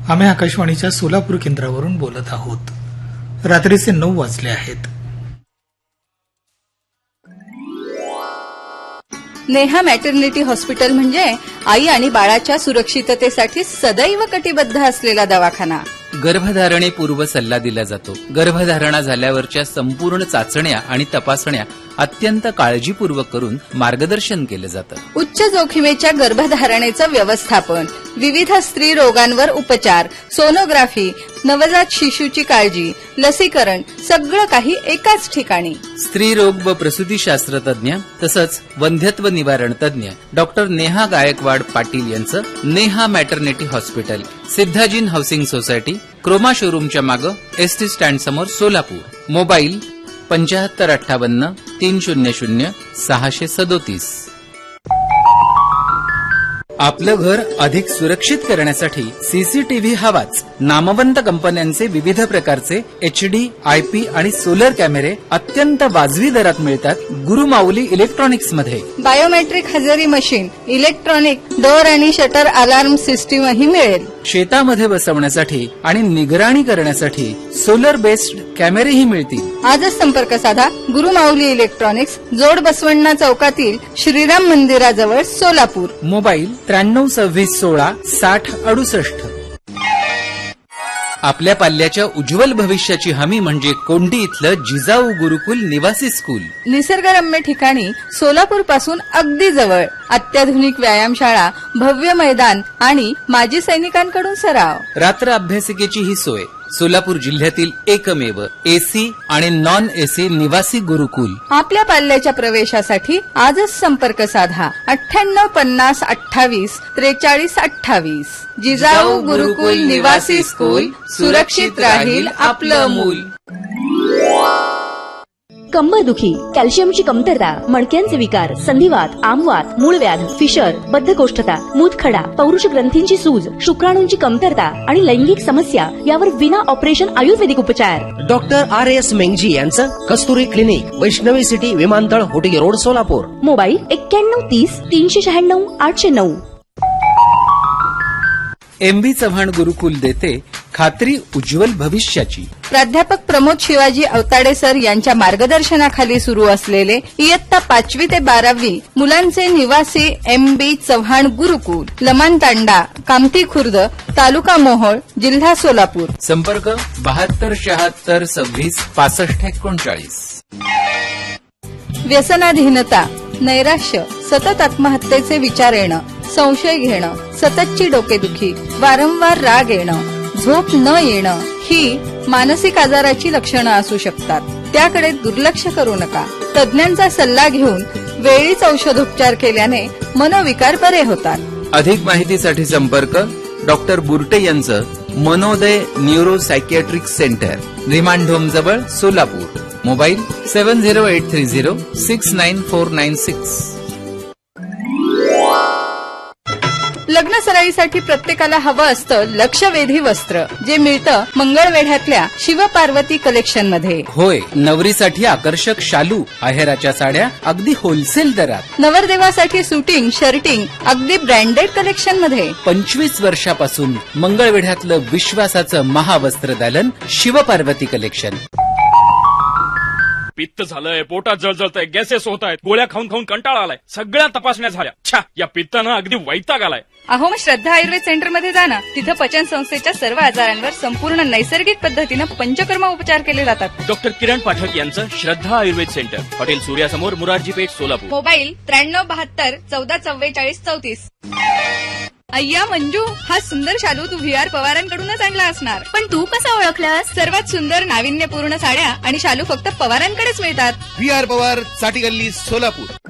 आम्ही आकाशवाणीच्या सोलापूर केंद्रावरून बोलत आहोत. रात्रीचे 9 वाजले आहेत. नेहा मॅटर्निटी हॉस्पिटल म्हणजे आई आणि बाळाच्या सुरक्षिततेसाठी सदैव कटिबद्ध असलेला दवाखाना. गर्भधारणेपूर्व सल्ला दिला जातो. गर्भधारणा झाल्यावरच्या संपूर्ण चाचण्या आणि तपासण्या अत्यंत काळजीपूर्वक करून मार्गदर्शन केलं जातं. उच्च जोखमीच्या गर्भधारणेचं व्यवस्थापन, विविध स्त्री रोगांवर उपचार, सोनोग्राफी, नवजात शिशूची काळजी, लसीकरण सगळं काही एकाच ठिकाणी. स्त्री रोग व प्रसूतीशास्त्र तज्ञ तसंच वंध्यत्व निवारण तज्ञ डॉक्टर नेहा गायकवाड पाटील यांचं Neha maternity hospital, सिद्धाजीन housing society, Croma शोरूमच्या मागं, एसटी स्टँड समोर, सोलापूर. मोबाईल 7558 300 637. आपलं घर अधिक सुरक्षित करण्यासाठी सीसीटीव्ही हवाच. नामवंत कंपन्यांचे विविध प्रकारचे HD, IP आणि सोलर कॅमेरे अत्यंत वाजवी दरात मिळतात गुरुमाऊली इलेक्ट्रॉनिक्स मध्ये. बायोमेट्रिक हजेरी मशीन, इलेक्ट्रॉनिक डोअर आणि शटर अलार्म सिस्टीमही मिळेल. शेतामध्ये बसवण्यासाठी आणि निगराणी करण्यासाठी सोलर बेस्ड कॅमेरेही मिळतील. आजच संपर्क साधा. गुरुमाऊली इलेक्ट्रॉनिक्स, जोड बसवण्णा चौकातील श्रीराम मंदिराजवळ, सोलापूर. मोबाईल 93 26 16 60 68. आपल्या पाल्याच्या उज्ज्वल भविष्याची हमी म्हणजे कोंडी इथलं जिजाऊ गुरुकुल निवासी स्कूल. निसर्गरम्य ठिकाणी, सोलापूर पासून अगदी जवळ. अत्याधुनिक व्यायामशाळा, भव्य मैदान आणि माजी सैनिकांकडून सराव. रात्र अभ्यासिकेची ही सोय. सोलापूर जिल्ह्यातील एकमेव AC आणि नॉन AC निवासी गुरुकुल. आपल्या पाल्याच्या प्रवेशासाठी आजच संपर्क साधा. 98 50 28 43 28. जिजाऊ गुरुकुल निवासी स्कूल, सुरक्षित राहील आपलं मूल. कंबरदुखी, कॅल्शियमची कमतरता, मणक्यांचे विकार, संधिवात, आमवात, मूळव्याध, फिशर, बद्धकोष्ठता, मूतखडा, पौरुष ग्रंथींची सूज, शुक्राणूंची कमतरता आणि लैंगिक समस्या यावर विना ऑपरेशन आयुर्वेदिक उपचार. डॉक्टर RS मेंगजी यांचं कस्तुरी क्लिनिक, वैष्णवी सिटी, विमानतळ, होटिगे road, Solapur. Mobile 91 30 396 809. MB Chavan गुरुकुल देते खात्री उज्ज्वल भविष्याची. प्राध्यापक प्रमोद शिवाजी अवताडे सर यांच्या मार्गदर्शनाखाली सुरू असलेले इयत्ता 5वी ते 12वी मुलांचे निवासी MB चव्हाण गुरुकुल, लमानतांडा, कामठी खुर्द, तालुका मोहोळ, जिल्हा सोलापूर. संपर्क 72 76 26 65 39. व्यसनाधीनता, नैराश्य, सतत आत्महत्येचे विचार येणं, संशय घेणं, सततची डोकेदुखी, वारंवार राग येणं, झोप न येणं ही मानसिक आजाराची लक्षणं असू शकतात. त्याकडे दुर्लक्ष करू नका. तज्ञांचा सल्ला घेऊन वेळीच औषधोपचार केल्याने मनोविकार बरे होतात. अधिक माहितीसाठी संपर्क डॉक्टर बुर्टे यांचं मनोदय न्यूरो सायकियाट्रिक सेंटर, रिमांडहोम जवळ, सोलापूर. मोबाईल 70830 69496. लग्न सराईसाठी प्रत्येकाला हवं असतं लक्षवेधी वस्त्र, जे मिळतं मंगळवेढ्यातल्या शिवपार्वती कलेक्शन मध्ये. होय, नवरीसाठी आकर्षक शालू, आहेराच्या साड्या अगदी होलसेल दरात. नवरदेवासाठी सुटिंग, शर्टिंग अगदी ब्रँडेड कलेक्शन मध्ये. 25 वर्षापासून मंगळवेढ्यातलं विश्वासाचं महावस्त्र दालन शिवपार्वती कलेक्शन. पित्त झालंय, पोटात जळजळतंय, गॅसेस होत आहेत, गोळ्या खाऊन खाऊन कंटाळा आलाय, सगळ्या तपासण्या झाल्या. छा, या पित्तानं अगदी वैताग आलाय. अहो, मग श्रद्धा आयुर्वेद सेंटर मध्ये जा ना. तिथं पचन संस्थेच्या सर्व आजारांवर संपूर्ण नैसर्गिक पद्धतीनं पंचकर्म उपचार केले जातात. डॉक्टर किरण पाठक यांचं श्रद्धा आयुर्वेद सेंटर, हॉटेल सूर्यासमोर, मुरारजी पेठ, सोलापूर. मोबाईल 93 72 14 44 34. अय्या मंजू, हा सुंदर शालू तू VR पवारांकडूनच आणला असणार. पण तू कसा ओळखलास? सर्वात सुंदर नाविन्यपूर्ण साड्या आणि शालू फक्त पवारांकडेच मिळतात. VR पवार, साठी गल्ली, सोलापूर.